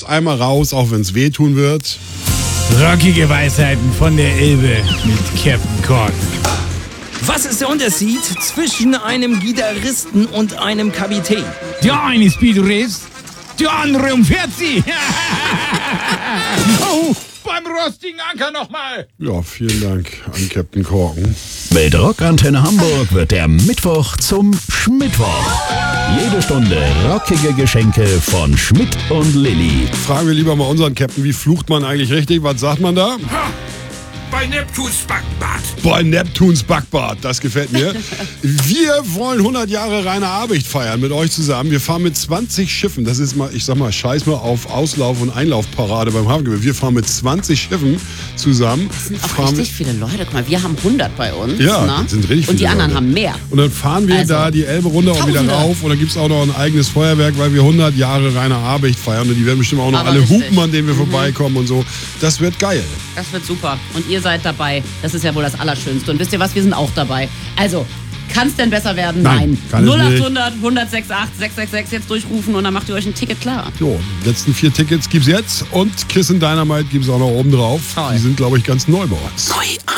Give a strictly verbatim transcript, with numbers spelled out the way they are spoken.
einmal raus, auch wenn es wehtun wird. Rockige Weisheiten von der Elbe mit Captain Kork. Was ist der Unterschied zwischen einem Gitarristen und einem Kapitän? Der eine ist Speedrace, der andere umfährt sie. Oh, beim rostigen Anker nochmal. Ja, vielen Dank an Captain Korken. Mit Rockantenne Hamburg wird der Mittwoch zum Schmittwoch. Jede Stunde rockige Geschenke von Schmidt und Lilly. Fragen wir lieber mal unseren Captain, wie flucht man eigentlich richtig? Was sagt man da? Ha, bei Neptuns Backbad. Bei Neptuns Backbad, das gefällt mir. Wir wollen hundert Jahre Rainer Abicht feiern mit euch zusammen. Wir fahren mit zwanzig Schiffen. Das ist mal, ich sag mal, scheiß mal auf Auslauf- und Einlaufparade beim Hafengebiet. Wir fahren mit zwanzig Schiffen zusammen. Das sind auch fahren richtig viele Leute. Guck mal, wir haben hundert bei uns. Ja, ne? das sind richtig viele Und die anderen Leute. haben mehr. Und dann fahren wir Also, da die Elbe runter und wieder Tausende. rauf. Und dann gibt es auch noch ein eigenes Feuerwerk, weil wir hundert Jahre Rainer Abicht feiern. Und die werden bestimmt auch noch Aber alle richtig. hupen, an denen wir Mhm. vorbeikommen und so. Das wird geil. Das wird super. Und ihr seid dabei. Das ist ja wohl das Allerschönste. Und wisst ihr was? Wir sind auch dabei. Also, kann es denn besser werden? Nein, kann es null nicht. achthundert, hundertsechsundachtzig, sechshundertsechsundsechzig jetzt durchrufen und dann macht ihr euch ein Ticket klar. So, die letzten vier Tickets gibt's jetzt. Und Kiss and Dynamite gibt's auch noch oben drauf. Toll. Die sind, glaube ich, ganz neu bei uns. Neu